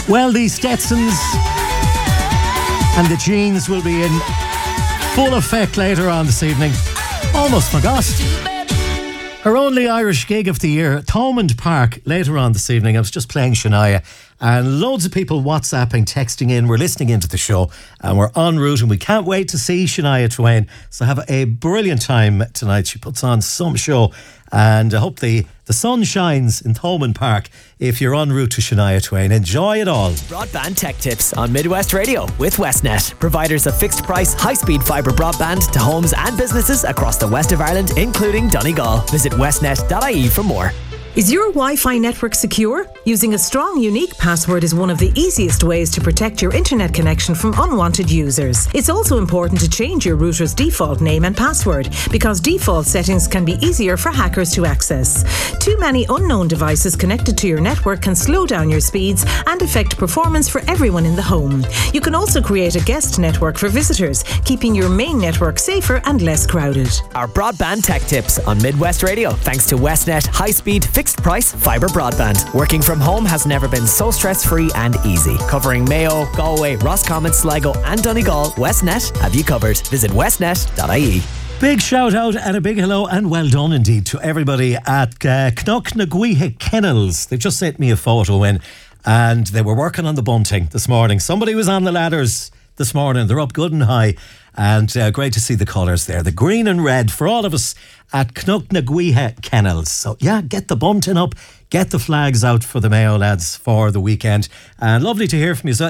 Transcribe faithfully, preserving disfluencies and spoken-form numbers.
Well, the Stetsons and the jeans will be in full effect later on this evening. Almost forgot. Her only Irish gig of the year, Thomond Park, later on this evening. I was just playing Shania and loads of people WhatsApping, texting in. We're listening into the show and we're en route and we can't wait to see Shania Twain. So have a brilliant time tonight. She puts on some show and I hope the, the sun shines in Thomond Park if you're en route to Shania Twain. Enjoy it all. Broadband tech tips on Midwest Radio with Westnet. Providers of fixed price, high speed fibre broadband to homes and businesses across the west of Ireland, including Donegal. Visit westnet dot I E for more. Is your Wi-Fi network secure? Using a strong, unique password is one of the easiest ways to protect your internet connection from unwanted users. It's also important to change your router's default name and password because default settings can be easier for hackers to access. Too many unknown devices connected to your network can slow down your speeds and affect performance for everyone in the home. You can also create a guest network for visitors, keeping your main network safer and less crowded. Our broadband tech tips on Midwest Radio, thanks to Westnet high-speed fixed price fibre broadband. Working from home has never been so stress-free and easy. Covering Mayo, Galway, Roscommon, Sligo and Donegal, Westnet have you covered. Visit westnet dot I E. Big shout out and a big hello and well done indeed to everybody at uh, Knocknaguiha Kennels. They've just sent me a photo in and they were working on the bunting this morning. Somebody was on the ladders this morning. They're up good and high and uh, great to see the colours there. The green and red for all of us at Knocknaguiha Kennels. So yeah, get the bunting up, get the flags out for the Mayo lads for the weekend. And lovely to hear from you. So